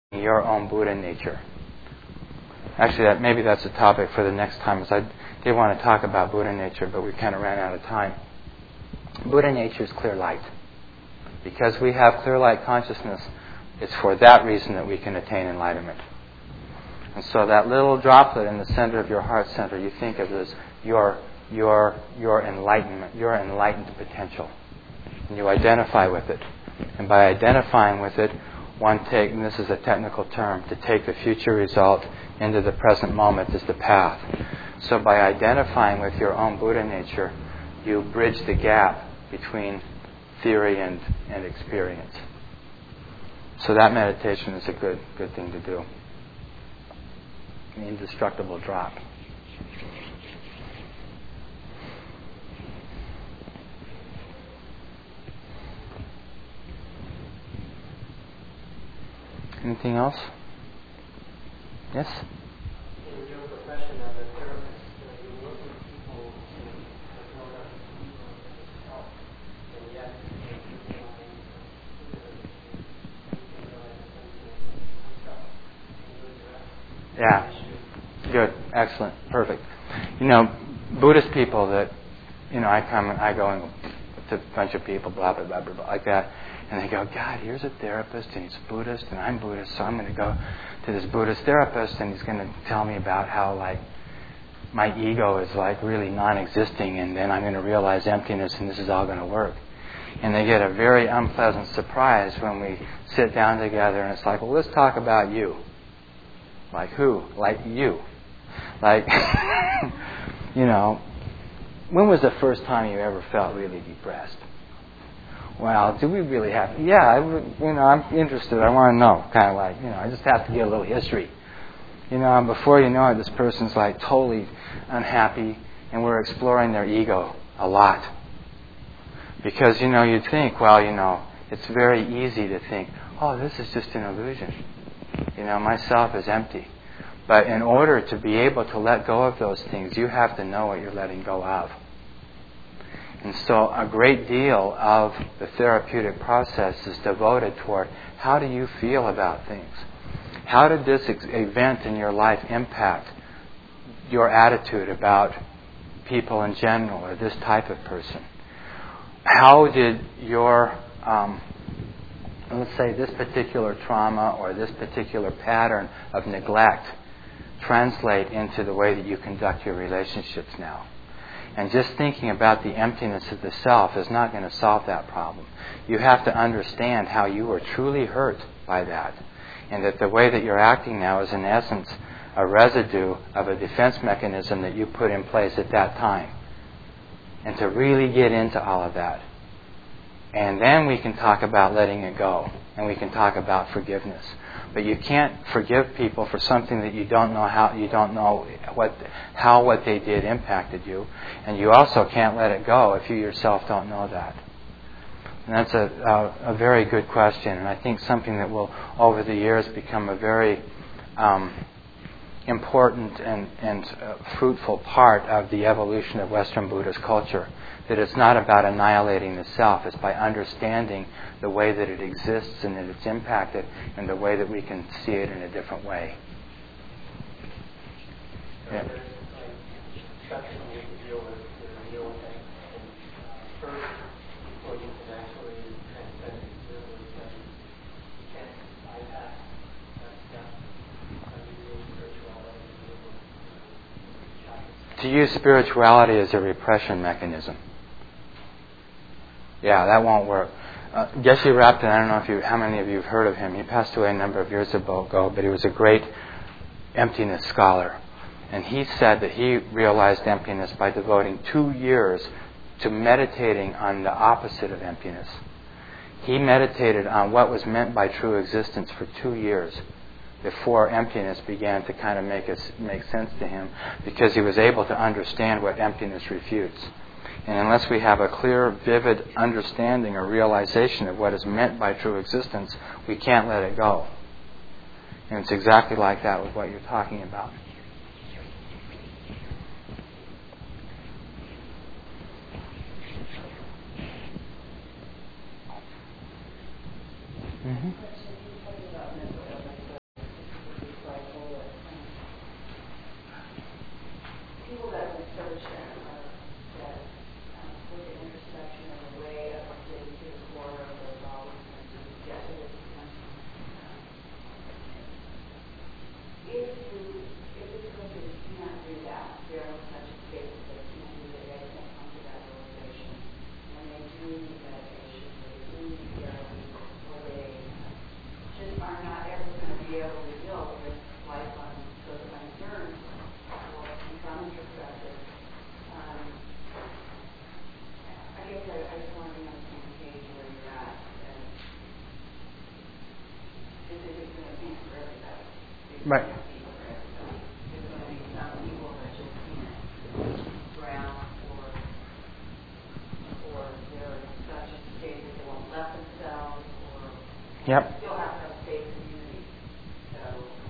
your own Buddha nature. Actually, maybe that's a topic for the next time, because I did want to talk about Buddha nature, but we kind of ran out of time. Buddha nature is clear light. Because we have clear light consciousness, it's for that reason that we can attain enlightenment. And so that little droplet in the center of your heart center, you think of as your enlightenment, your enlightened potential. And you identify with it. And by identifying with it, and this is a technical term, to take the future result into the present moment is the path. So by identifying with your own Buddha nature, you bridge the gap between theory and experience. So that meditation is a good thing to do. The indestructible drop. Anything else? Yes? In your profession as a therapist, you work with people who know that ego is self, and yet they Yeah. Good. Excellent. Perfect. Buddhist people that, I go in to a bunch of people, blah, blah, blah, blah, blah, like that, and they go, God, here's a therapist, and he's Buddhist, and I'm Buddhist, so I'm going to go to this Buddhist therapist, and he's going to tell me about how, my ego is, really non-existing, and then I'm going to realize emptiness, and this is all going to work. And they get a very unpleasant surprise when we sit down together, and it's like, well, let's talk about you. Like who? Like you. When was the first time you ever felt really depressed? Well, do we really have? Yeah, I'm interested. I want to know. Kind of I just have to get a little history. And before you know it, this person's totally unhappy, and we're exploring their ego a lot. Because, you'd think, it's very easy to think, oh, this is just an illusion. Myself is empty. But in order to be able to let go of those things, you have to know what you're letting go of. And so a great deal of the therapeutic process is devoted toward how do you feel about things? How did this event in your life impact your attitude about people in general or this type of person? How did your, let's say, this particular trauma or this particular pattern of neglect translate into the way that you conduct your relationships now? And just thinking about the emptiness of the self is not going to solve that problem. You have to understand how you were truly hurt by that. And that the way that you're acting now is in essence a residue of a defense mechanism that you put in place at that time. And to really get into all of that. And then we can talk about letting it go. And we can talk about forgiveness. But you can't forgive people for something that you don't know how what they did impacted you. And you also can't let it go if you yourself don't know that. And that's a very good question, and I think something that will, over the years, become a very important and fruitful part of the evolution of Western Buddhist culture. That it's not about annihilating the self, it's by understanding the way that it exists and that it's impacted and the way that we can see it in a different way. Yeah. To use spirituality as a repression mechanism. Yeah, that won't work. Geshe Rapton, I don't know how many of you have heard of him. He passed away a number of years ago, but he was a great emptiness scholar. And he said that he realized emptiness by devoting 2 years to meditating on the opposite of emptiness. He meditated on what was meant by true existence for 2 years before emptiness began to kind of make sense to him, because he was able to understand what emptiness refutes. And unless we have a clear, vivid understanding or realization of what is meant by true existence, we can't let it go. And it's exactly like that with what you're talking about. Mm-hmm. Right. There's going to be some people that just can't grasp or they're in such a state that they won't let themselves or Yep. still have to have faith in unity. So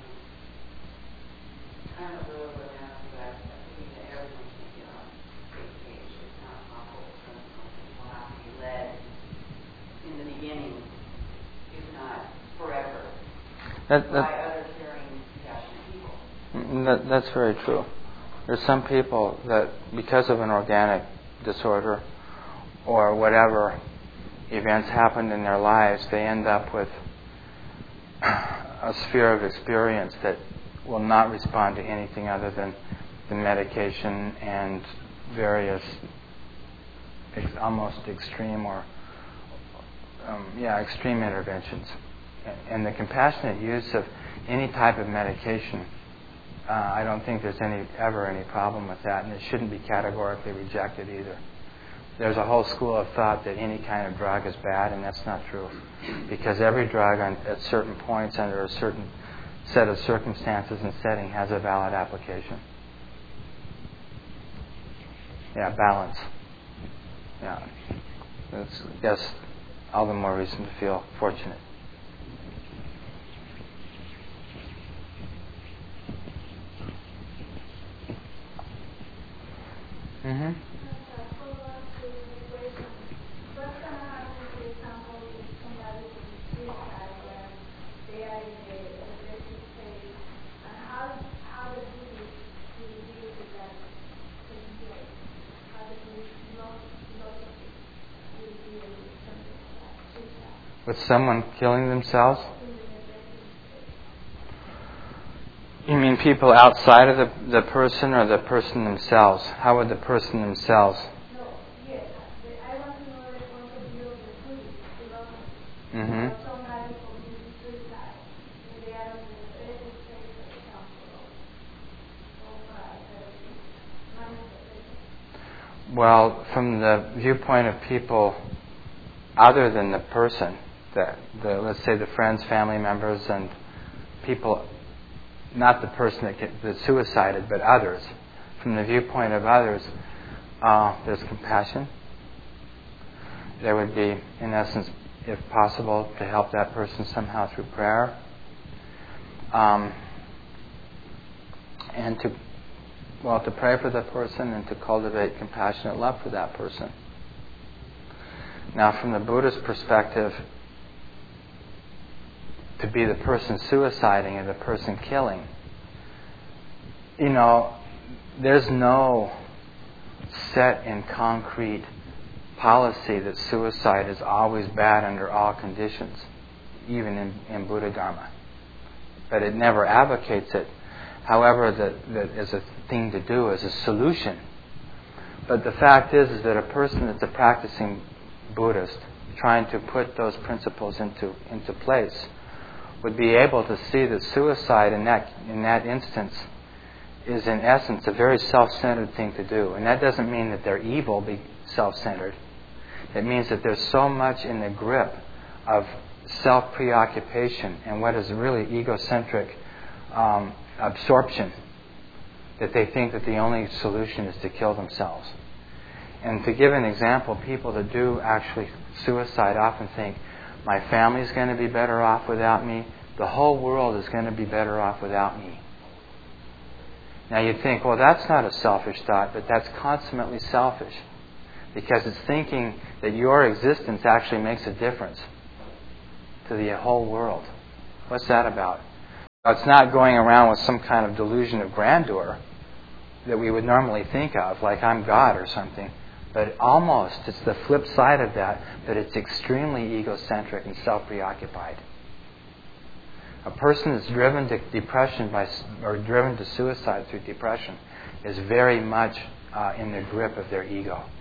kind of really what happens is that thinking that everyone can get on the same page. It's not possible. Some people have to be led in the beginning, if not forever, by other caring, compassionate people. That's very true. There's some people that, because of an organic disorder or whatever events happened in their lives, they end up with a sphere of experience that will not respond to anything other than the medication and various almost extreme or extreme interventions. And the compassionate use of any type of medication, I don't think there's ever any problem with that, and it shouldn't be categorically rejected either. There's a whole school of thought that any kind of drug is bad, and that's not true. Because every drug at certain points under a certain set of circumstances and setting has a valid application. Yeah, balance. Yeah. That's, I guess, all the more reason to feel fortunate. Mm-hmm. With someone killing themselves? You mean people outside of the person or the person themselves? How would the person themselves? Mm-hmm. Well, from the viewpoint of people other than the person, let's say the friends, family members, and people, not the person that suicided, but others. From the viewpoint of others, there's compassion. There would be, in essence, if possible, to help that person somehow through prayer. And to pray for the person and to cultivate compassionate love for that person. Now, from the Buddhist perspective, to be the person suiciding and the person killing, there's no set and concrete policy that suicide is always bad under all conditions, even in Buddha Dharma. But it never advocates it. However, that is a thing to do, as a solution. But the fact is that a person that's a practicing Buddhist, trying to put those principles into place, would be able to see that suicide in that instance is in essence a very self-centered thing to do. And that doesn't mean that they're evil, be self-centered. It means that there's so much in the grip of self-preoccupation and what is really egocentric absorption that they think that the only solution is to kill themselves. And to give an example, people that do actually suicide often think, my family's going to be better off without me. The whole world is going to be better off without me. Now you'd think, well, that's not a selfish thought, but that's consummately selfish. Because it's thinking that your existence actually makes a difference to the whole world. What's that about? It's not going around with some kind of delusion of grandeur that we would normally think of, like I'm God or something. But almost, it's the flip side of that it's extremely egocentric and self-preoccupied. A person that's driven to depression or driven to suicide through depression is very much in the grip of their ego.